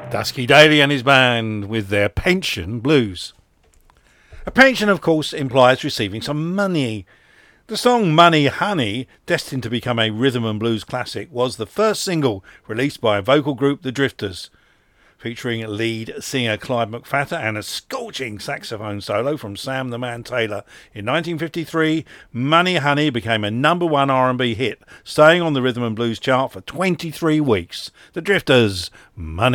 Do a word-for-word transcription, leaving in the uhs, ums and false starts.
Dusky Daly and his band with their Pension Blues. A pension, of course, implies receiving some money. The song Money Honey, destined to become a rhythm and blues classic, was the first single released by a vocal group, The Drifters, featuring lead singer Clyde McPhatter and a scorching saxophone solo from Sam the Man Taylor. In nineteen fifty-three, Money Honey became a number one R and B hit, staying on the rhythm and blues chart for twenty-three weeks. The Drifters, Money